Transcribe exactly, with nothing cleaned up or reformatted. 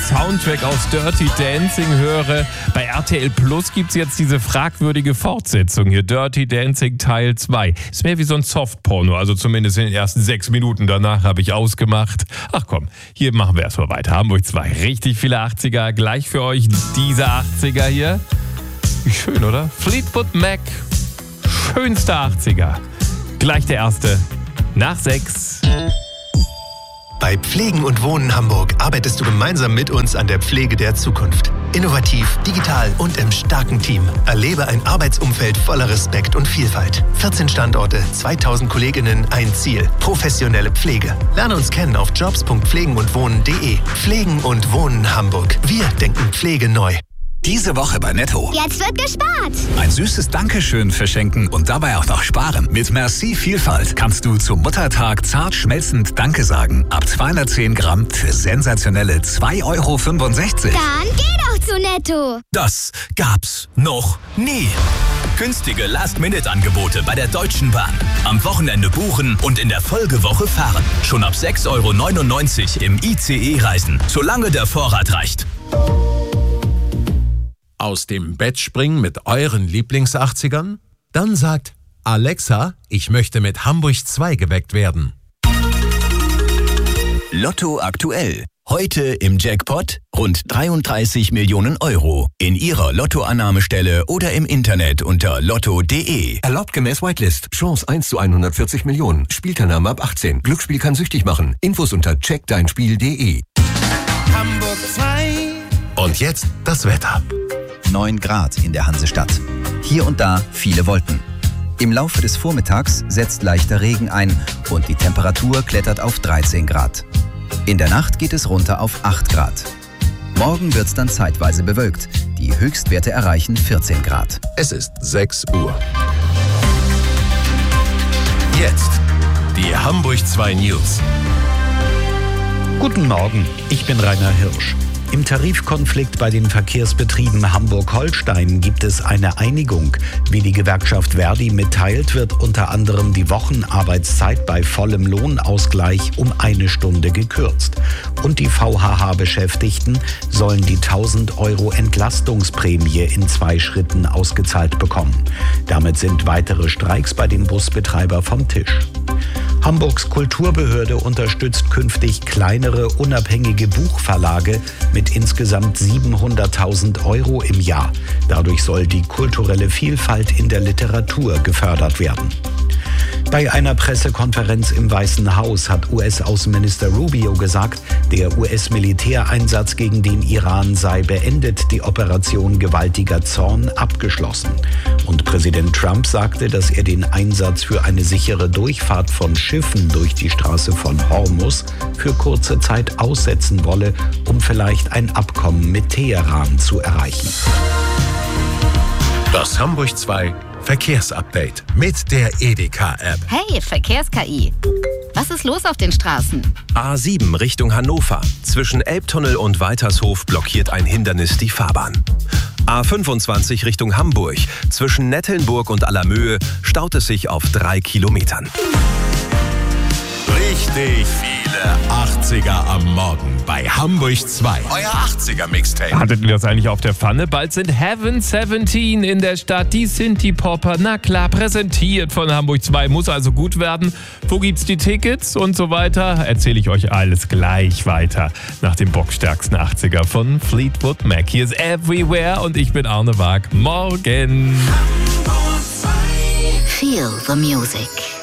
Soundtrack aus Dirty Dancing höre. Bei R T L Plus gibt es jetzt diese fragwürdige Fortsetzung hier, Dirty Dancing Teil zwei. Ist mehr wie so ein Softporno, also zumindest in den ersten sechs Minuten. Danach habe ich ausgemacht. Ach komm, hier machen wir erstmal weiter. Hamburg zwei, richtig viele achtziger. Gleich für euch diese achtziger hier. Wie schön, oder? Fleetwood Mac, schönste achtziger. Gleich der erste, nach sechs. Bei Pflegen und Wohnen Hamburg arbeitest du gemeinsam mit uns an der Pflege der Zukunft. Innovativ, digital und im starken Team. Erlebe ein Arbeitsumfeld voller Respekt und Vielfalt. vierzehn Standorte, zweitausend Kolleginnen, ein Ziel. Professionelle Pflege. Lerne uns kennen auf jobs punkt pflegen und wohnen punkt de. Pflegen und Wohnen Hamburg. Wir denken Pflege neu. Diese Woche bei Netto. Jetzt wird gespart. Ein süßes Dankeschön verschenken und dabei auch noch sparen. Mit Merci Vielfalt kannst du zum Muttertag zart schmelzend Danke sagen. Ab zweihundertzehn Gramm für sensationelle zwei Euro fünfundsechzig. Dann geh doch zu Netto. Das gab's noch nie. Günstige Last-Minute-Angebote bei der Deutschen Bahn. Am Wochenende buchen und in der Folgewoche fahren. Schon ab sechs Euro neunundneunzig im I C E reisen, solange der Vorrat reicht. Aus dem Bett springen mit euren Lieblings-achtzigern? Dann sagt Alexa, ich möchte mit Hamburg zwei geweckt werden. Lotto aktuell. Heute im Jackpot rund dreiunddreißig Millionen Euro. In Ihrer Lottoannahmestelle oder im Internet unter lotto punkt de. Erlaubt gemäß Whitelist. Chance eins zu hundertvierzig Millionen. Spielteilnahme ab achtzehn. Glücksspiel kann süchtig machen. Infos unter check dein spiel punkt de. Hamburg zwei. Und jetzt das Wetter. neun Grad in der Hansestadt. Hier und da viele Wolken. Im Laufe des Vormittags setzt leichter Regen ein und die Temperatur klettert auf dreizehn Grad. In der Nacht geht es runter auf acht Grad. Morgen wird es dann zeitweise bewölkt. Die Höchstwerte erreichen vierzehn Grad. Es ist sechs Uhr. Jetzt die Hamburg zwei News. Guten Morgen, ich bin Rainer Hirsch. Im Tarifkonflikt bei den Verkehrsbetrieben Hamburg-Holstein gibt es eine Einigung. Wie die Gewerkschaft Verdi mitteilt, wird unter anderem die Wochenarbeitszeit bei vollem Lohnausgleich um eine Stunde gekürzt. Und die V H H-Beschäftigten sollen die tausend Euro Entlastungsprämie in zwei Schritten ausgezahlt bekommen. Damit sind weitere Streiks bei dem Busbetreiber vom Tisch. Hamburgs Kulturbehörde unterstützt künftig kleinere, unabhängige Buchverlage mit insgesamt siebenhunderttausend Euro im Jahr. Dadurch soll die kulturelle Vielfalt in der Literatur gefördert werden. Bei einer Pressekonferenz im Weißen Haus hat U S-Außenminister Rubio gesagt, der U S-Militäreinsatz gegen den Iran sei beendet, die Operation Gewaltiger Zorn abgeschlossen. Und Präsident Trump sagte, dass er den Einsatz für eine sichere Durchfahrt von Schiffen durch die Straße von Hormuz für kurze Zeit aussetzen wolle, um vielleicht ein Abkommen mit Teheran zu erreichen. Das Hamburg zwei Verkehrsupdate mit der Edeka-App. Hey, Verkehrs-K I. Was ist los auf den Straßen? A sieben Richtung Hannover. Zwischen Elbtunnel und Waltershof blockiert ein Hindernis die Fahrbahn. A fünfundzwanzig Richtung Hamburg. Zwischen Nettelnburg und Allermöhe staut es sich auf drei Kilometern. Richtig viele achtziger am Morgen bei Hamburg zwei. Euer achtziger-Mixtape. Hattet ihr das eigentlich auf der Pfanne? Bald sind Heaven siebzehn in der Stadt. Die Sinti-Popper, na klar, präsentiert von Hamburg zwei. Muss also gut werden. Wo gibt's die Tickets und so weiter? Erzähle ich euch alles gleich weiter. Nach dem bockstärksten achtziger von Fleetwood Mac. Hier ist Everywhere und ich bin Arne Waag. Morgen. Feel the music.